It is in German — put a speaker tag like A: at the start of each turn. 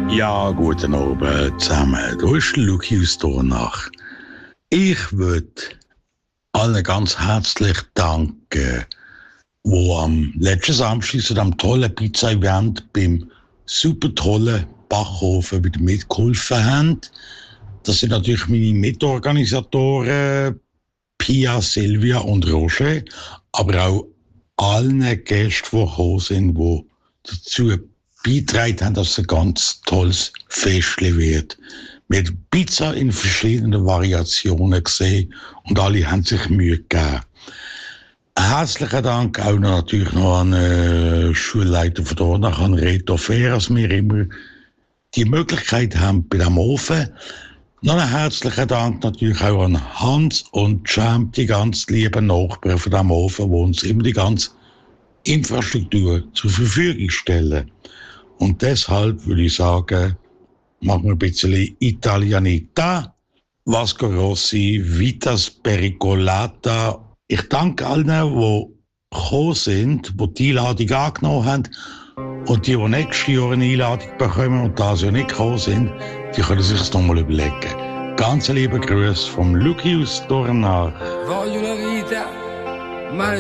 A: Ja, guten Abend zusammen. Du ist Luki aus Dornach. Ich würde allen ganz herzlich danken, die am letzten Samstag zu diesem tollen Pizza-Event beim super tollen Backofen wieder mitgeholfen haben. Das sind natürlich meine Mitorganisatoren Pia, Silvia und Roger, aber auch allen Gästen, die gekommen sind, die dazu beigetragen haben, dass es ein ganz tolles Festchen wird. Wir haben Pizza in verschiedenen Variationen gesehen und alle haben sich Mühe gegeben. Herzlichen Dank auch natürlich noch an den Schulleiter von Dornach, an Reto Fehr, dass wir immer die Möglichkeit haben bei diesem Ofen. Noch einen herzlichen Dank natürlich auch an Hans und Cem, die ganz lieben Nachbarn von diesem Ofen, die uns immer die ganze Infrastruktur zur Verfügung stellen. Und deshalb würde ich sagen, machen wir ein bisschen Italianita, Vasco Rossi, Vitas Pericolata. Ich danke allen, die gekommen sind, die Einladung angenommen haben. Und die nächstes Jahr eine Einladung bekommen und das ja nicht gekommen sind, die können sich das nochmal überlegen. Ganz liebe Grüße vom Luki aus Dornach.